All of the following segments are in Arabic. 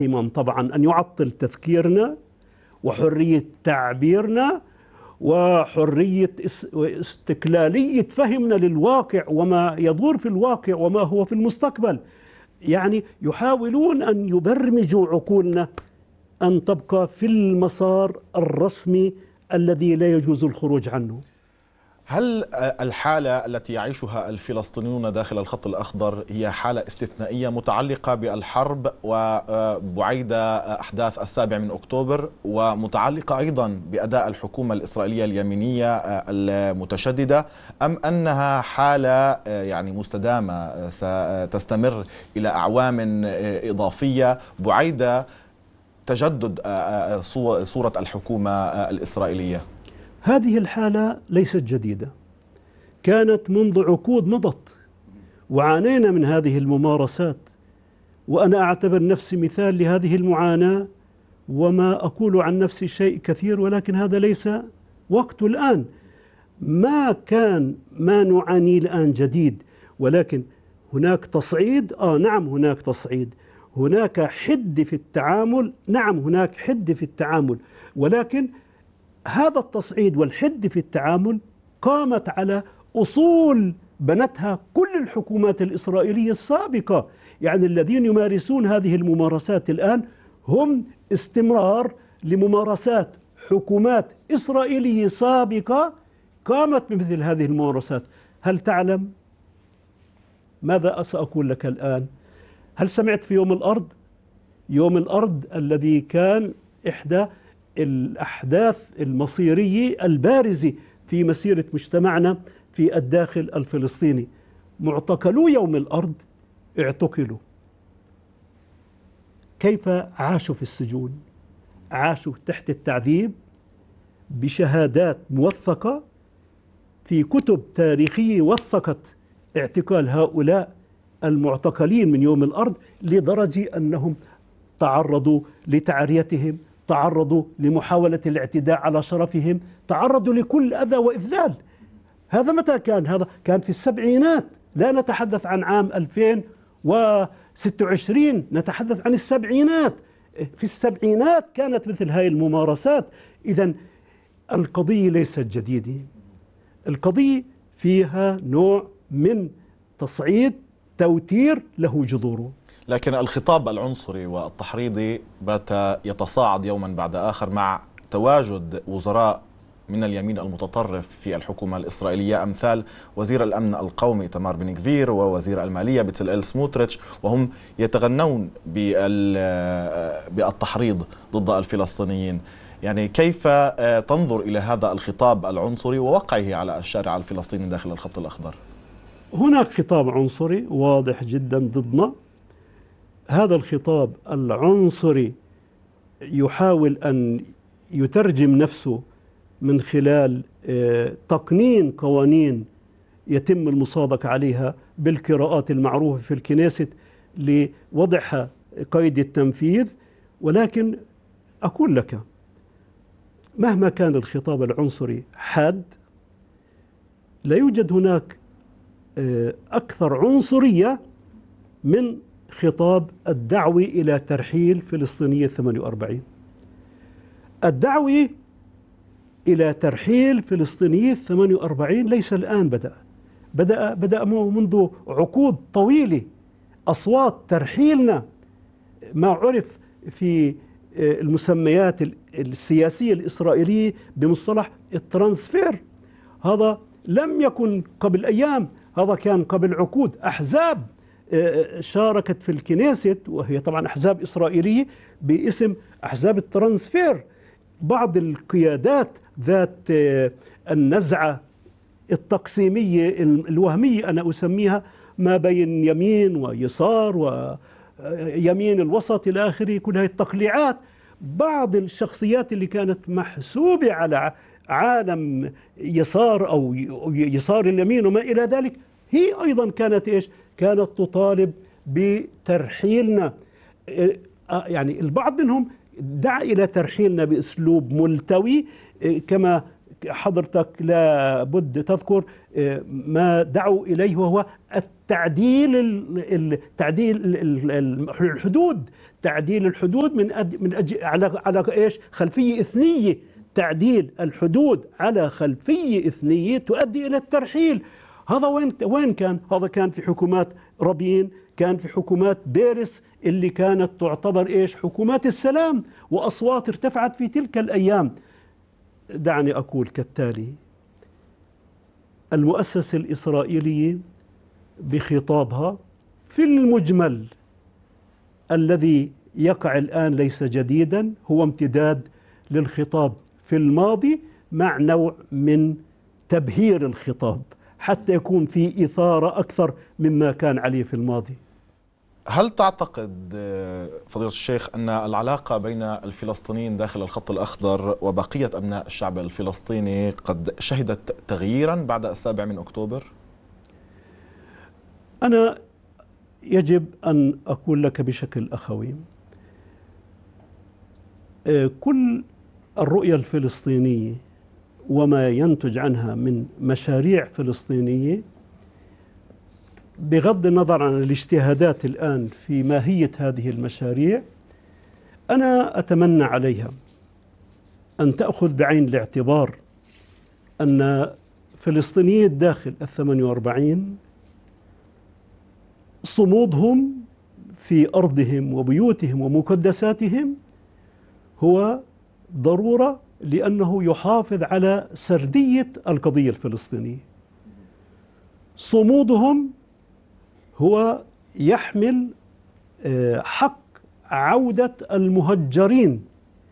طبعا أن يعطل تفكيرنا وحرية تعبيرنا وحرية واستقلالية فهمنا للواقع وما يدور في الواقع وما هو في المستقبل. يعني يحاولون أن يبرمجوا عقولنا أن تبقى في المسار الرسمي الذي لا يجوز الخروج عنه. هل الحالة التي يعيشها الفلسطينيون داخل الخط الأخضر هي حالة استثنائية متعلقة بالحرب وبعيد أحداث 7 أكتوبر ومتعلقة أيضا بأداء الحكومة الإسرائيلية اليمينية المتشددة، أم أنها حالة يعني مستدامة ستستمر إلى أعوام إضافية بعيد تجدد صورة الحكومة الإسرائيلية؟ هذه الحالة ليست جديدة، كانت منذ عقود مضت وعانينا من هذه الممارسات، وأنا أعتبر نفسي مثال لهذه المعاناة، وما أقول عن نفسي شيء كثير، ولكن هذا ليس وقته الآن. ما كان ما نعاني الآن جديد، ولكن هناك تصعيد. نعم هناك تصعيد، هناك حد في التعامل، نعم هناك حد في التعامل، ولكن هذا التصعيد والحد في التعامل قامت على أصول بنتها كل الحكومات الإسرائيلية السابقة. يعني الذين يمارسون هذه الممارسات الآن هم استمرار لممارسات حكومات إسرائيلية سابقة قامت بمثل هذه الممارسات. هل تعلم ماذا سأقول لك الآن؟ هل سمعت في يوم الأرض؟ يوم الأرض الذي كان إحدى الأحداث المصيرية البارزة في مسيرة مجتمعنا في الداخل الفلسطيني. معتقلو يوم الأرض اعتقلوا. كيف عاشوا في السجون؟ عاشوا تحت التعذيب بشهادات موثقة في كتب تاريخية وثقت اعتقال هؤلاء المعتقلين من يوم الأرض، لدرجة أنهم تعرضوا لتعريتهم، تعرضوا لمحاولة الاعتداء على شرفهم، تعرضوا لكل أذى وإذلال. هذا متى كان؟ هذا كان في السبعينات، لا نتحدث عن عام 2026، نتحدث عن السبعينات. في السبعينات كانت مثل هذه الممارسات. إذن القضية ليست جديدة، القضية فيها نوع من تصعيد توتير له جذوره. لكن الخطاب العنصري والتحريضي بات يتصاعد يوما بعد آخر مع تواجد وزراء من اليمين المتطرف في الحكومة الإسرائيلية، أمثال وزير الأمن القومي إيتمار بن غفير ووزير المالية بتسليل سموتريتش، وهم يتغنون بالتحريض ضد الفلسطينيين. يعني كيف تنظر إلى هذا الخطاب العنصري ووقعه على الشارع الفلسطيني داخل الخط الأخضر؟ هناك خطاب عنصري واضح جدا ضدنا. هذا الخطاب العنصري يحاول أن يترجم نفسه من خلال تقنين قوانين يتم المصادقة عليها بالقراءات المعروفة في الكنيست لوضعها قيد التنفيذ. ولكن أقول لك، مهما كان الخطاب العنصري حاد، لا يوجد هناك أكثر عنصرية من خطاب الدعوة إلى ترحيل فلسطينية 48. الدعوة إلى ترحيل فلسطينية 48 ليس الآن بدأ منذ عقود طويلة. أصوات ترحيلنا ما عرف في المسميات السياسية الإسرائيلية بمصطلح الترانسفير، هذا لم يكن قبل أيام، هذا كان قبل عقود. أحزاب شاركت في الكنيست، وهي طبعا أحزاب إسرائيلية باسم أحزاب الترانسفير. بعض القيادات ذات النزعة التقسيمية الوهمية، أنا أسميها ما بين يمين ويسار ويمين الوسط إلى آخره، كل هذه التقليعات. بعض الشخصيات اللي كانت محسوبة على عالم يسار أو يسار اليمين وما إلى ذلك، هي أيضا كانت إيش؟ كانت تطالب بترحيلنا. يعني البعض منهم دعا إلى ترحيلنا بأسلوب ملتوي، كما حضرتك لا بد تذكر ما دعوا إليه، وهو تعديل الحدود، تعديل الحدود من أجل على ايش؟ خلفية إثنية. تعديل الحدود على خلفية إثنية تؤدي إلى الترحيل. هذا وين كان؟ هذا كان في حكومات رابين، كان في حكومات بيرس اللي كانت تعتبر ايش؟ حكومات السلام، وأصوات ارتفعت في تلك الأيام. دعني أقول كالتالي: المؤسسة الإسرائيلية بخطابها في المجمل الذي يقع الآن ليس جديدا، هو امتداد للخطاب في الماضي مع نوع من تبهير الخطاب حتى يكون في إثارة أكثر مما كان عليه في الماضي. هل تعتقد فضيلة الشيخ أن العلاقة بين الفلسطينيين داخل الخط الأخضر وبقية أبناء الشعب الفلسطيني قد شهدت تغييرا بعد 7 أكتوبر؟ أنا يجب أن أقول لك بشكل أخوي، كل الرؤية الفلسطينية وما ينتج عنها من مشاريع فلسطينية، بغض النظر عن الاجتهادات الآن في ماهية هذه المشاريع، أنا أتمنى عليها أن تأخذ بعين الاعتبار أن فلسطينيي الداخل 48 صمودهم في أرضهم وبيوتهم ومقدساتهم هو ضرورة، لأنه يحافظ على سردية القضية الفلسطينية. صمودهم هو يحمل حق عودة المهجرين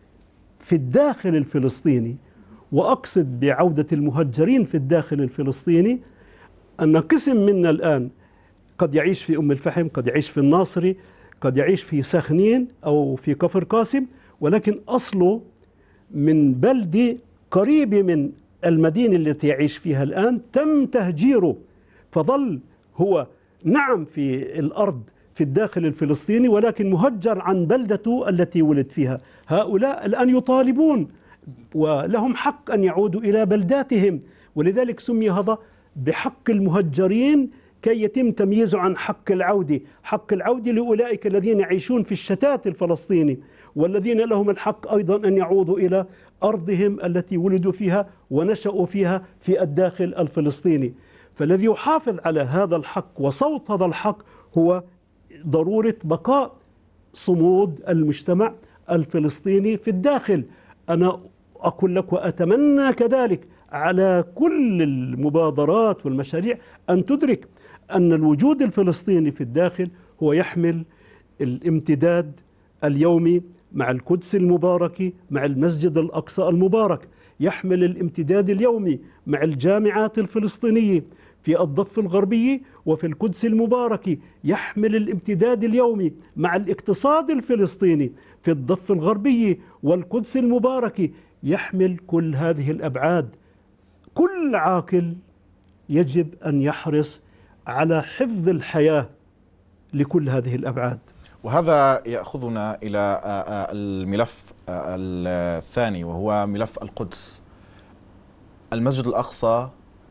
في الداخل الفلسطيني. وأقصد بعودة المهجرين في الداخل الفلسطيني أن قسم منا الآن قد يعيش في أم الفحم، قد يعيش في الناصري، قد يعيش في سخنين أو في كفر قاسم، ولكن أصله من بلدة قريبة من المدينة التي يعيش فيها الآن، تم تهجيره، فظل هو نعم في الأرض في الداخل الفلسطيني، ولكن مهجر عن بلدته التي ولد فيها. هؤلاء الآن يطالبون ولهم حق أن يعودوا إلى بلداتهم، ولذلك سمي هذا بحق المهجرين كي يتم تمييزه عن حق العودة. حق العودة لأولئك الذين يعيشون في الشتات الفلسطيني، والذين لهم الحق أيضا أن يعودوا إلى أرضهم التي ولدوا فيها ونشأوا فيها في الداخل الفلسطيني. فالذي يحافظ على هذا الحق وصوت هذا الحق هو ضرورة بقاء صمود المجتمع الفلسطيني في الداخل. أنا أقول لك وأتمنى كذلك على كل المبادرات والمشاريع أن تدرك أن الوجود الفلسطيني في الداخل هو يحمل الامتداد اليومي مع القدس المباركة، مع المسجد الأقصى المبارك، يحمل الامتداد اليومي مع الجامعات الفلسطينية في الضفة الغربية وفي القدس المباركة، يحمل الامتداد اليومي مع الاقتصاد الفلسطيني في الضفة الغربية والقدس المباركة، يحمل كل هذه الأبعاد. كل عاقل يجب أن يحرص على حفظ الحياة لكل هذه الأبعاد. وهذا يأخذنا إلى الملف الثاني، وهو ملف القدس. المسجد الأقصى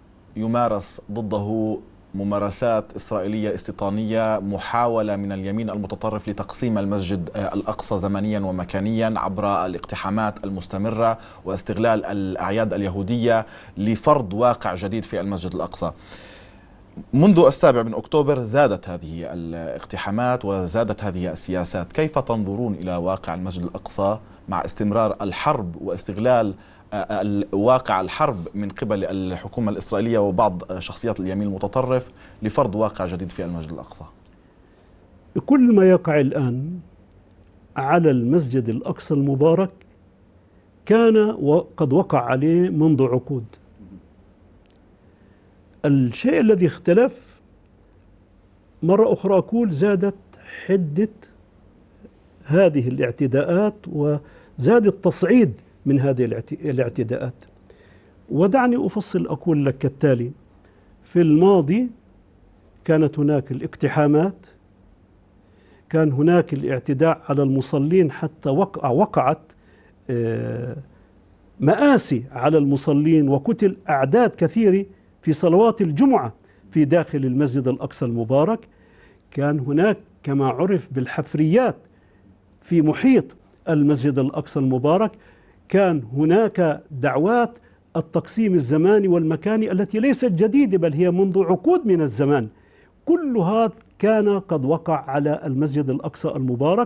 يمارس ضده ممارسات إسرائيلية استيطانية، محاولة من اليمين المتطرف لتقسيم المسجد الأقصى زمنيا ومكانيا عبر الاقتحامات المستمرة واستغلال الأعياد اليهودية لفرض واقع جديد في المسجد الأقصى. منذ 7 أكتوبر زادت هذه الاقتحامات وزادت هذه السياسات. كيف تنظرون إلى واقع المسجد الأقصى مع استمرار الحرب واستغلال واقع الحرب من قبل الحكومة الإسرائيلية وبعض شخصيات اليمين المتطرف لفرض واقع جديد في المسجد الأقصى؟ كل ما يقع الآن على المسجد الأقصى المبارك كان وقد وقع عليه منذ عقود. الشيء الذي اختلف مرة أخرى أقول زادت حدة هذه الاعتداءات وزاد التصعيد من هذه الاعتداءات. ودعني أفصل أقول لك كالتالي: في الماضي كانت هناك الاقتحامات، كان هناك الاعتداء على المصلين، حتى وقعت مآسي على المصلين وقتل أعداد كثيرة في صلوات الجمعة في داخل المسجد الأقصى المبارك. كان هناك كما عرف بالحفريات في محيط المسجد الأقصى المبارك، كان هناك دعوات التقسيم الزماني والمكاني التي ليست جديدة بل هي منذ عقود من الزمان. كل هذا كان قد وقع على المسجد الأقصى المبارك،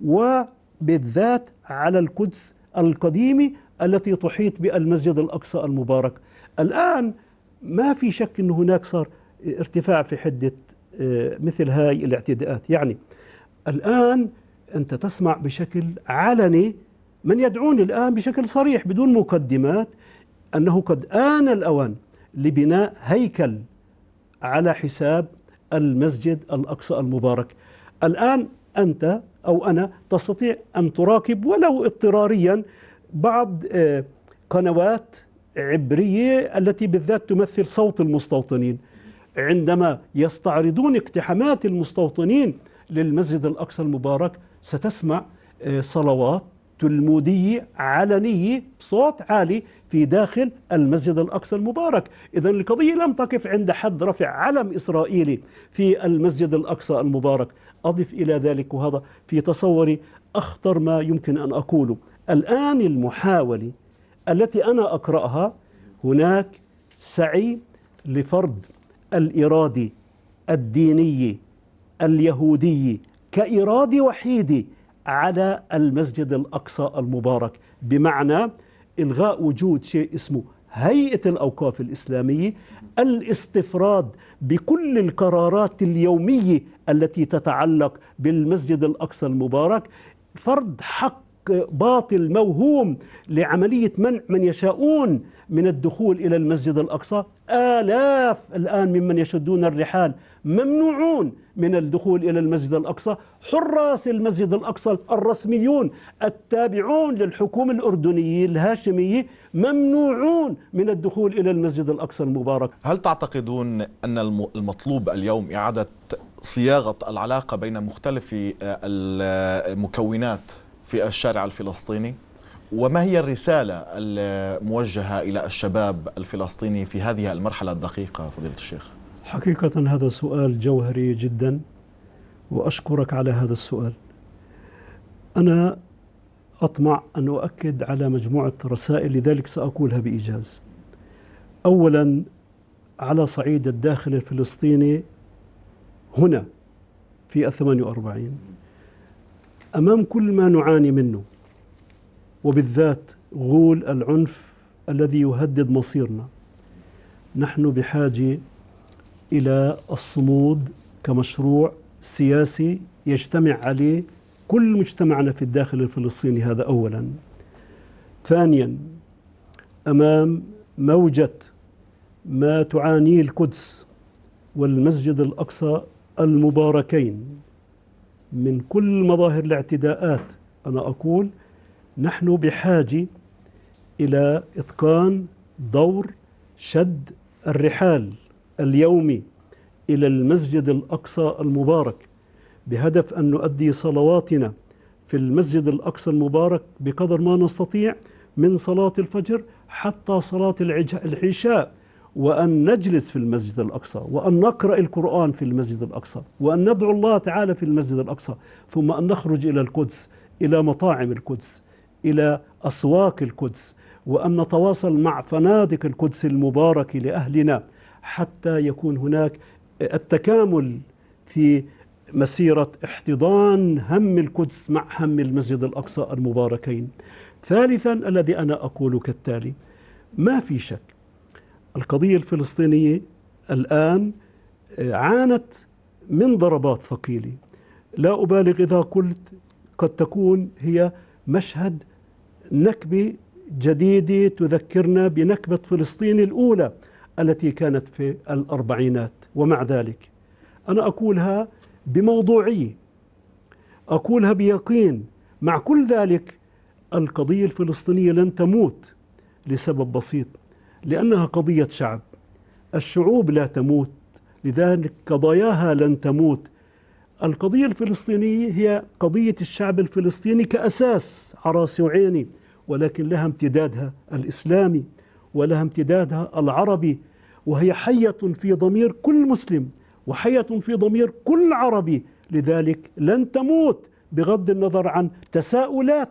وبالذات على القدس القديمة التي تحيط بالمسجد الأقصى المبارك. الآن ما في شك أن هناك صار ارتفاع في حدة مثل هاي الاعتداءات. يعني الآن أنت تسمع بشكل علني من يدعون الآن بشكل صريح بدون مقدمات أنه قد آن الأوان لبناء هيكل على حساب المسجد الأقصى المبارك. الآن أنت أو أنا تستطيع أن تراقب ولو اضطراريا بعض قنوات عبرية التي بالذات تمثل صوت المستوطنين، عندما يستعرضون اقتحامات المستوطنين للمسجد الأقصى المبارك ستسمع صلوات تلمودية علنية بصوت عالي في داخل المسجد الأقصى المبارك. إذن القضية لم تقف عند حد رفع علم إسرائيلي في المسجد الأقصى المبارك. أضف إلى ذلك، وهذا في تصوري أخطر ما يمكن أن أقوله، الآن المحاولة التي أنا أقرأها هناك سعي لفرض الإرادة الدينية اليهودية كإرادة وحيدة على المسجد الأقصى المبارك، بمعنى إلغاء وجود شيء اسمه هيئة الأوقاف الإسلامية، الاستفراد بكل القرارات اليومية التي تتعلق بالمسجد الأقصى المبارك، فرض حق باطل موهوم لعملية منع من يشاءون من الدخول إلى المسجد الأقصى. آلاف الآن ممن يشدون الرحال ممنوعون من الدخول إلى المسجد الأقصى. حراس المسجد الأقصى الرسميون التابعون للحكومة الأردنية الهاشمية ممنوعون من الدخول إلى المسجد الأقصى المبارك. هل تعتقدون أن المطلوب اليوم إعادة صياغة العلاقة بين مختلف المكونات في الشارع الفلسطيني؟ وما هي الرسالة الموجهة إلى الشباب الفلسطيني في هذه المرحلة الدقيقة فضيلة الشيخ؟ حقيقة هذا سؤال جوهري جدا، وأشكرك على هذا السؤال. أنا أطمع أن أؤكد على مجموعة رسائل، لذلك سأقولها بإيجاز. أولا، على صعيد الداخل الفلسطيني هنا في 48، أمام كل ما نعاني منه، وبالذات غول العنف الذي يهدد مصيرنا، نحن بحاجة إلى الصمود كمشروع سياسي يجتمع عليه كل مجتمعنا في الداخل الفلسطيني. هذا أولا. ثانيا، أمام موجة ما تعانيه القدس والمسجد الأقصى المباركين من كل مظاهر الاعتداءات، أنا أقول نحن بحاجة إلى إتقان دور شد الرحال اليومي إلى المسجد الأقصى المبارك، بهدف أن نؤدي صلواتنا في المسجد الأقصى المبارك بقدر ما نستطيع، من صلاة الفجر حتى صلاة العشاء، وأن نجلس في المسجد الأقصى، وأن نقرأ القرآن في المسجد الأقصى، وأن ندعو الله تعالى في المسجد الأقصى، ثم أن نخرج إلى القدس، إلى مطاعم القدس، إلى أسواق القدس، وأن نتواصل مع فنادق القدس المباركة لأهلنا، حتى يكون هناك التكامل في مسيرة احتضان هم القدس مع هم المسجد الأقصى المباركين. ثالثا، الذي أنا أقول كالتالي: ما في شك القضية الفلسطينية الآن عانت من ضربات ثقيلة، لا أبالغ إذا قلت قد تكون هي مشهد نكبة جديدة تذكرنا بنكبة فلسطين الأولى التي كانت في الأربعينات. ومع ذلك أنا أقولها بموضوعية، أقولها بيقين. مع كل ذلك القضية الفلسطينية لن تموت لسبب بسيط، لأنها قضية شعب. الشعوب لا تموت، لذلك قضاياها لن تموت. القضية الفلسطينية هي قضية الشعب الفلسطيني كأساس على راسي وعيني، ولكن لها امتدادها الإسلامي، ولها امتدادها العربي، وهي حية في ضمير كل مسلم وحية في ضمير كل عربي، لذلك لن تموت بغض النظر عن تساؤلات